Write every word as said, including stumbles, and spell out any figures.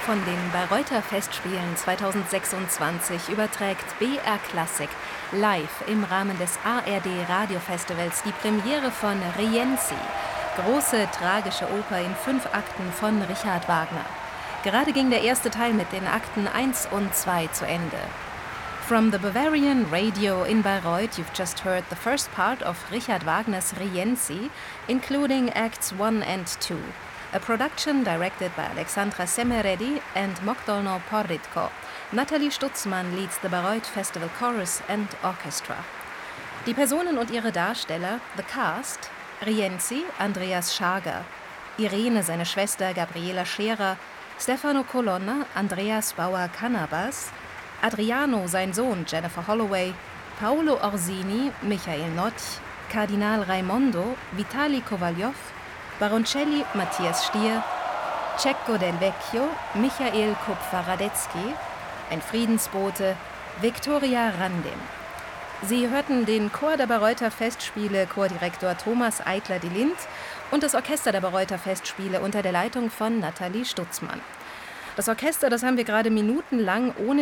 von den Bayreuther Festspielen zweitausendsechsundzwanzig überträgt B R Klassik live im Rahmen des A R D Radiofestivals die Premiere von Rienzi, große tragische Oper in fünf Akten von Richard Wagner. Gerade ging der erste Teil mit den Akten eins und zwei zu Ende. From the Bavarian Radio in Bayreuth, you've just heard the first part of Richard Wagner's Rienzi, including Acts one and two, a production directed by Alexandra Semeredi and Mogdolno Porritko. Nathalie Stutzmann leads the Bayreuth Festival Chorus and Orchestra. Die Personen und ihre Darsteller, the cast: Rienzi, Andreas Schager; Irene, seine Schwester Gabriela Scherer; Stefano Colonna, Andreas Bauer-Cannabas; Adriano, sein Sohn Jennifer Holloway; Paolo Orsini, Michael Notch; Kardinal Raimondo, Vitali Kowaljow; Baroncelli, Matthias Stier; Cecco Del Vecchio, Michael Kupfer-Radetzky; ein Friedensbote, Viktoria Randin. Sie hörten den Chor der Bayreuther Festspiele, Chordirektor Thomas Eitler de Lindt, und das Orchester der Bayreuther Festspiele unter der Leitung von Nathalie Stutzmann. Das Orchester, das haben wir gerade minutenlang ohne